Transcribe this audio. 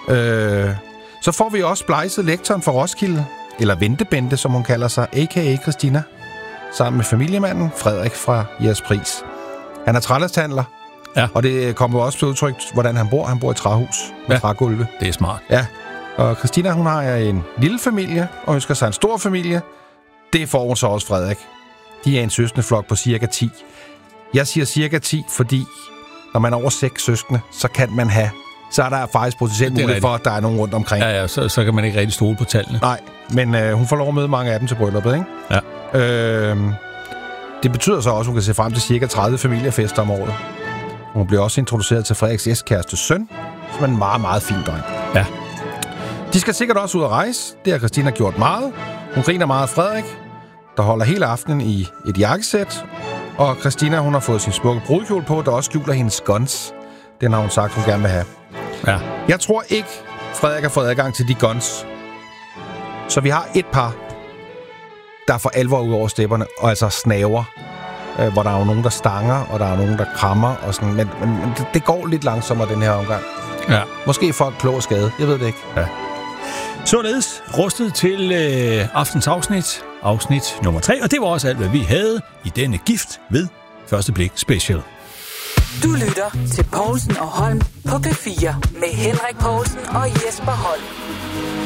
Så får vi også splejset lektoren fra Roskilde, eller Ventebente, som hun kalder sig, a.k.a. Christina, sammen med familiemanden Frederik fra Jægerspris. Han er trælasthandler, og det kommer også til udtryk, hvordan han bor. Han bor i træhus med trægulve. Det er smart. Ja, og Christina, hun har en lille familie, og ønsker sig en stor familie. Det får hun så også Frederik. De er en søskendeflok på cirka 10. Jeg siger cirka 10, fordi når man er over 6 søskende, så kan man have... Så er der faktisk potentielt mulighed for, at der er nogen rundt omkring. Ja, så kan man ikke rigtig stole på tallene. Nej, men hun får lov at møde mange af dem til brylluppet, ikke? Ja. Det betyder så også, at hun kan se frem til cirka 30 familiefester om året. Hun bliver også introduceret til Frederiks ekskæreste søn, som er en meget, meget fin dreng. Ja. De skal sikkert også ud at rejse. Det har Christina gjort meget. Hun griner meget af Frederik, der holder hele aftenen i et jakkesæt. Og Christina, hun har fået sin smukke brudekjole på, der også skjuler hendes guns. Den har hun sagt, hun gerne vil have. Ja. Jeg tror ikke, Frederik har fået adgang til de guns. Så vi har et par, der for alvor ud over stepperne, og altså snaver. Hvor der er jo nogen, der stanger, og der er nogen, der krammer. Og sådan. Men det går lidt langsommere, den her omgang. Ja. Måske folk klog og skade. Jeg ved det ikke. Ja. Således rustet til aftens afsnit nummer 3. Og det var også alt, hvad vi havde i denne Gift ved Første Blik Special. Du lytter til Povlsen og Holm på P4 med Henrik Povlsen og Jesper Holm.